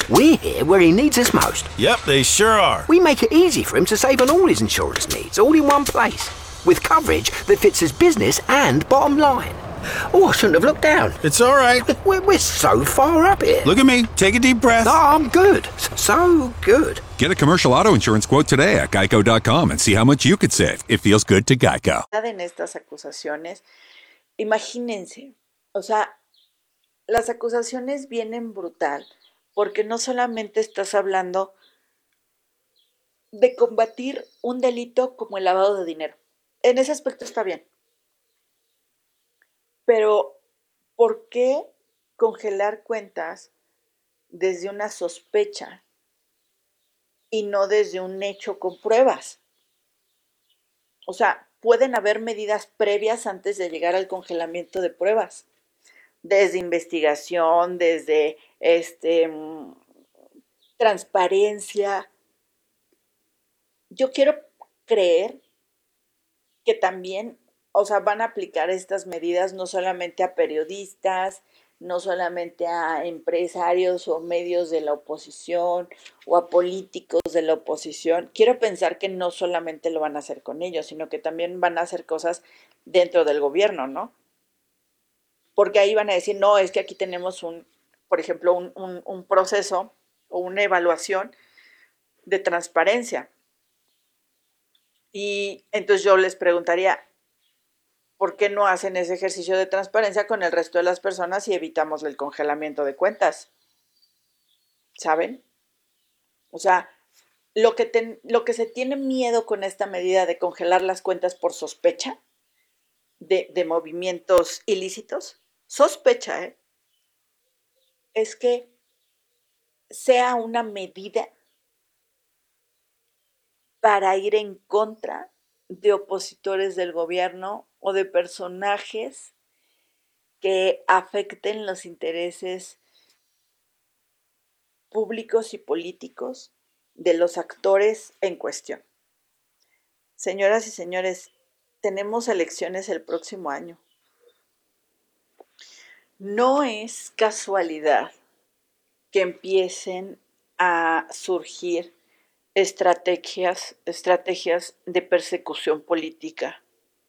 We're here where he needs us most. Yep, they sure are. We make it easy for him to save on all his insurance needs, all in one place, with coverage that fits his business and bottom line. Oh, I shouldn't have looked down. It's all right. We're so far up here. Look at me. Take a deep breath. No, I'm good. So good. Get a commercial auto insurance quote today at geico.com and see how much you could save. It feels good to Geico. En estas acusaciones, imagínense, o sea, las acusaciones vienen brutal, porque no solamente estás hablando de combatir un delito como el lavado de dinero. En ese aspecto está bien. Pero, ¿por qué congelar cuentas desde una sospecha y no desde un hecho con pruebas? O sea, pueden haber medidas previas antes de llegar al congelamiento de pruebas. Desde investigación, desde transparencia. Yo quiero creer que también, o sea, van a aplicar estas medidas no solamente a periodistas, no solamente a empresarios o medios de la oposición o a políticos de la oposición. Quiero pensar que no solamente lo van a hacer con ellos, sino que también van a hacer cosas dentro del gobierno, ¿no? Porque ahí van a decir, no, es que aquí tenemos por ejemplo, un proceso o una evaluación de transparencia. Y entonces yo les preguntaría, ¿por qué no hacen ese ejercicio de transparencia con el resto de las personas y evitamos el congelamiento de cuentas? ¿Saben? O sea, lo que se tiene miedo con esta medida de congelar las cuentas por sospecha de movimientos ilícitos, sospecha, es que sea una medida para ir en contra de opositores del gobierno o de personajes que afecten los intereses públicos y políticos de los actores en cuestión. Señoras y señores, tenemos elecciones el próximo año. No es casualidad que empiecen a surgir estrategias de persecución política.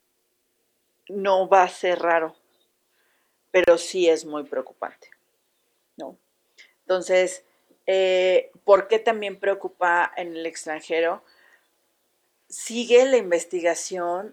No va a ser raro, pero sí es muy preocupante, ¿no? Entonces, ¿por qué también preocupa en el extranjero? Sigue la investigación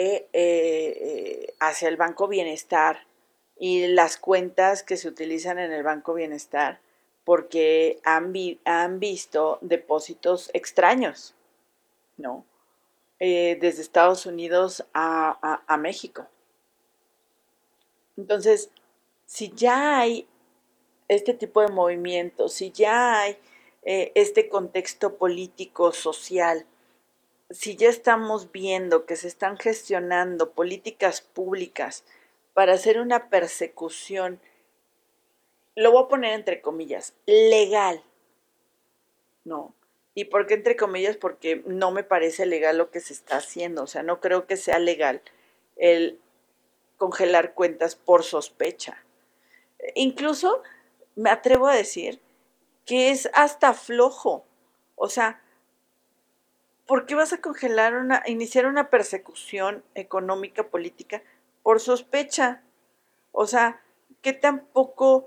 hacia el Banco Bienestar y las cuentas que se utilizan en el Banco Bienestar, porque han visto depósitos extraños, ¿no? Desde Estados Unidos a México. Entonces, si ya hay este tipo de movimientos, si ya hay este contexto político, social, si ya estamos viendo que se están gestionando políticas públicas para hacer una persecución, lo voy a poner entre comillas, legal, ¿no? ¿Y por qué entre comillas? Porque no me parece legal lo que se está haciendo. O sea, no creo que sea legal el congelar cuentas por sospecha. Incluso me atrevo a decir que es hasta flojo. O sea, ¿por qué vas a iniciar una persecución económica, política por sospecha? O sea, ¿qué tan poco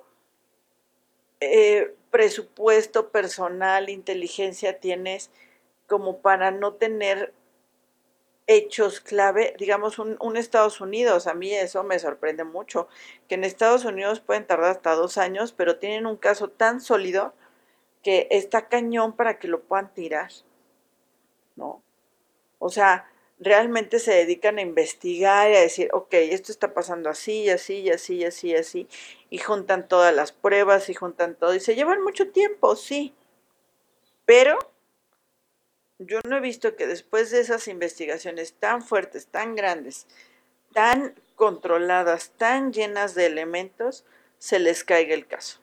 presupuesto personal, inteligencia tienes como para no tener hechos clave? Digamos, un Estados Unidos, a mí eso me sorprende mucho, que en Estados Unidos pueden tardar hasta 2 años, pero tienen un caso tan sólido que está cañón para que lo puedan tirar, ¿no? O sea, realmente se dedican a investigar y a decir, ok, esto está pasando así, y así, y así, y así, y así, y juntan todas las pruebas y juntan todo, y se llevan mucho tiempo, sí, pero yo no he visto que después de esas investigaciones tan fuertes, tan grandes, tan controladas, tan llenas de elementos, se les caiga el caso.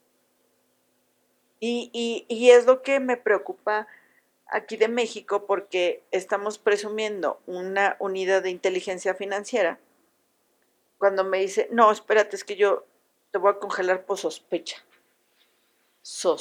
Y es lo que me preocupa aquí de México, porque estamos presumiendo una unidad de inteligencia financiera, cuando me dice, no, espérate, es que yo te voy a congelar por sospecha.